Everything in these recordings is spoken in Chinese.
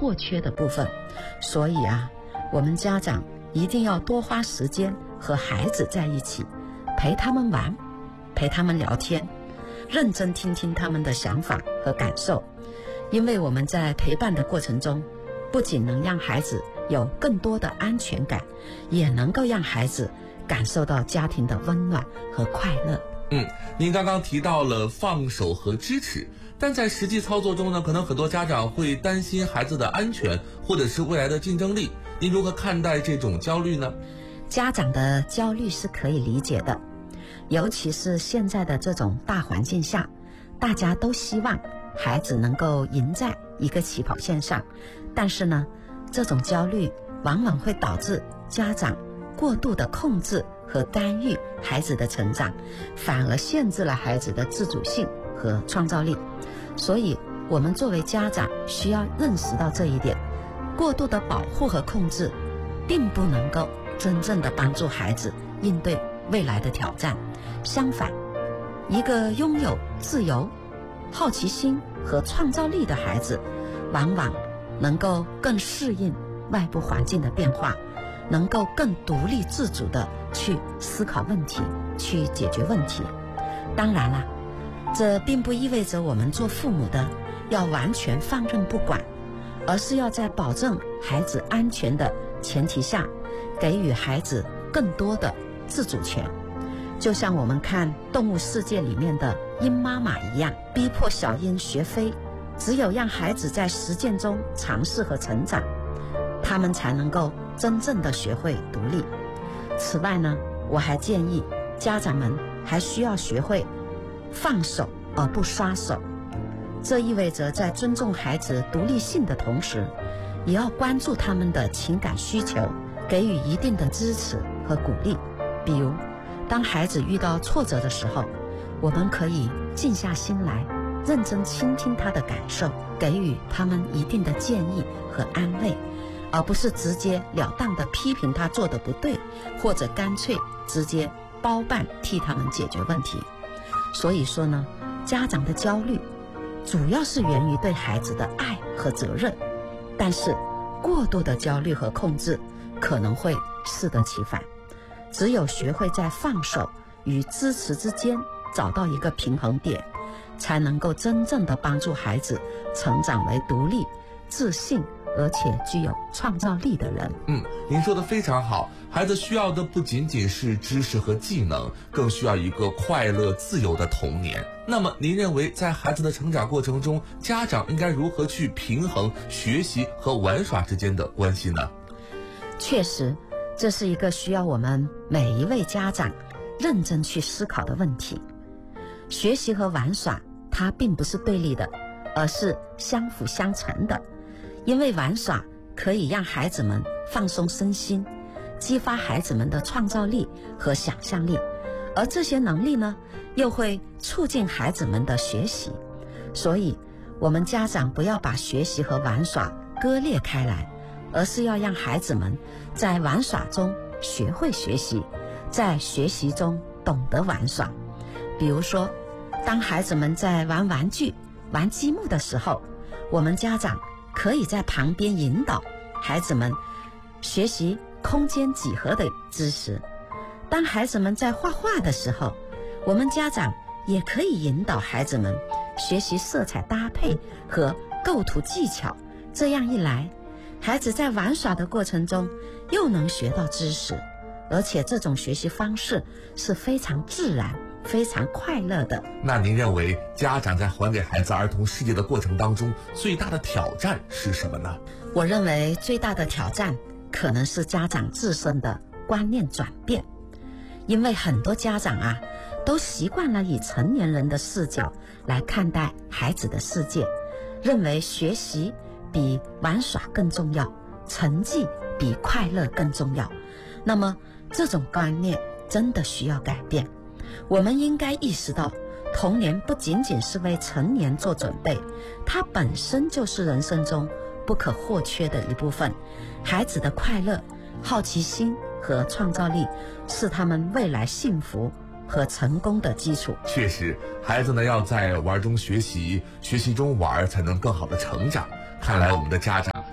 或缺的部分。所以啊，我们家长一定要多花时间和孩子在一起，陪他们玩，陪他们聊天，认真听听他们的想法和感受。因为我们在陪伴的过程中，不仅能让孩子有更多的安全感，也能够让孩子感受到家庭的温暖和快乐。 您刚刚提到了放手和支持，但在实际操作中呢，可能很多家长会担心孩子的安全或者是未来的竞争力，您如何看待这种焦虑呢？ 家长的焦虑是可以理解的，尤其是现在的这种大环境下，大家都希望孩子能够赢在一个起跑线上，但是呢，这种焦虑往往会导致家长过度的控制和干预孩子的成长，反而限制了孩子的自主性和创造力。所以我们作为家长需要认识到这一点，过度的保护和控制并不能够真正的帮助孩子应对未来的挑战。相反，一个拥有自由、好奇心和创造力的孩子，往往能够更适应外部环境的变化，能够更独立自主的去思考问题，去解决问题。当然了，这并不意味着我们做父母的要完全放任不管，而是要在保证孩子安全的前提下，给予孩子更多的自主权。就像我们看动物世界里面的鹰妈妈一样，逼迫小鹰学飞，只有让孩子在实践中尝试和成长，他们才能够真正的学会独立。此外呢，我还建议家长们还需要学会放手而不刷手。这意味着在尊重孩子独立性的同时，也要关注他们的情感需求，给予一定的支持和鼓励。比如当孩子遇到挫折的时候，我们可以静下心来，认真倾听他的感受，给予他们一定的建议和安慰，而不是直截了当地批评他做得不对，或者干脆直接包办替他们解决问题。所以说呢，家长的焦虑主要是源于对孩子的爱和责任，但是过度的焦虑和控制可能会适得其反。只有学会在放手与支持之间找到一个平衡点，才能够真正的帮助孩子成长为独立、自信而且具有创造力的人。 您说的非常好，孩子需要的不仅仅是知识和技能，更需要一个快乐自由的童年。那么您认为在孩子的成长过程中，家长应该如何去平衡学习和玩耍之间的关系呢？ 确实，这是一个需要我们每一位家长认真去思考的问题。学习和玩耍它并不是对立的，而是相辅相成的。因为玩耍可以让孩子们放松身心，激发孩子们的创造力和想象力，而这些能力呢，又会促进孩子们的学习。所以我们家长不要把学习和玩耍割裂开来，而是要让孩子们在玩耍中学会学习，在学习中懂得玩耍。比如说，当孩子们在玩玩具、玩积木的时候，我们家长可以在旁边引导孩子们学习空间几何的知识。当孩子们在画画的时候，我们家长也可以引导孩子们学习色彩搭配和构图技巧。这样一来，孩子在玩耍的过程中又能学到知识，而且这种学习方式是非常自然、非常快乐的。 那您认为家长在还给孩子儿童世界的过程当中，最大的挑战是什么呢？ 我认为最大的挑战可能是家长自身的观念转变。因为很多家长啊，都习惯了以成年人的视角来看待孩子的世界，认为学习比玩耍更重要，成绩比快乐更重要。那么这种观念真的需要改变。我们应该意识到，童年不仅仅是为成年做准备，它本身就是人生中不可或缺的一部分。孩子的快乐、好奇心和创造力是他们未来幸福和成功的基础。 确实，孩子呢要在玩中学习，学习中玩，才能更好的成长。看来我们的家长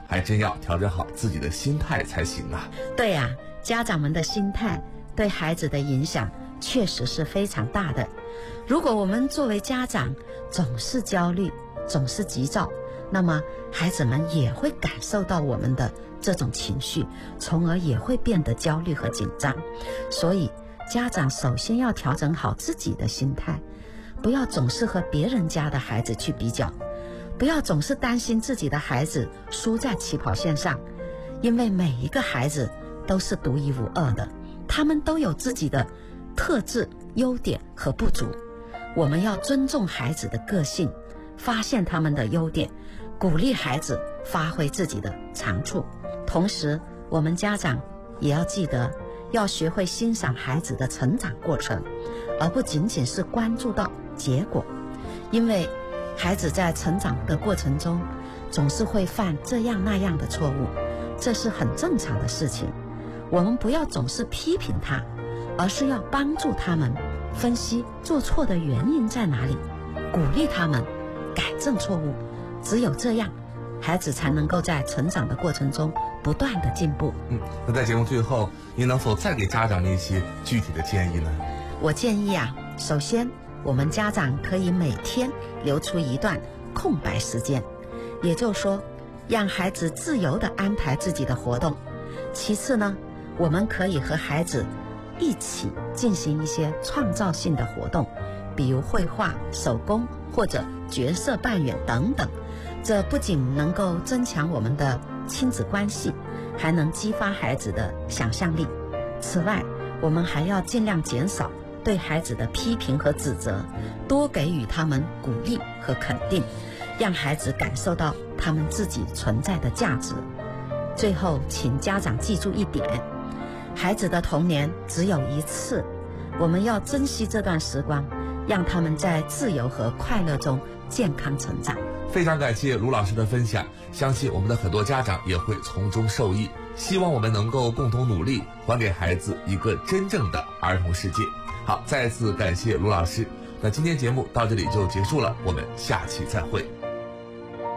还真要调整好自己的心态才行啊。 对呀，家长们的心态对孩子的影响确实是非常大的。如果我们作为家长总是焦虑，总是急躁，那么孩子们也会感受到我们的这种情绪，从而也会变得焦虑和紧张。所以家长首先要调整好自己的心态，不要总是和别人家的孩子去比较，不要总是担心自己的孩子输在起跑线上，因为每一个孩子都是独一无二的，他们都有自己的特质、优点和不足。我们要尊重孩子的个性，发现他们的优点，鼓励孩子发挥自己的长处。同时，我们家长也要记得，要学会欣赏孩子的成长过程，而不仅仅是关注到结果。因为孩子在成长的过程中，总是会犯这样那样的错误，这是很正常的事情。我们不要总是批评他，而是要帮助他们分析做错的原因在哪里，鼓励他们改正错误。只有这样，孩子才能够在成长的过程中不断的进步。 那在节目最后，您能否再给家长一些具体的建议呢？ 我建议首先我们家长可以每天留出一段空白时间，也就是说让孩子自由地安排自己的活动。其次呢，我们可以和孩子一起进行一些创造性的活动，比如绘画、手工或者角色扮演等等。这不仅能够增强我们的亲子关系，还能激发孩子的想象力。此外，我们还要尽量减少对孩子的批评和指责，多给予他们鼓励和肯定，让孩子感受到他们自己存在的价值。最后，请家长记住一点，孩子的童年只有一次，我们要珍惜这段时光，让他们在自由和快乐中健康成长。 非常感谢卢老师的分享，相信我们的很多家长也会从中受益。希望我们能够共同努力，还给孩子一个真正的儿童世界。好，再次感谢卢老师。那今天节目到这里就结束了，我们下期再会。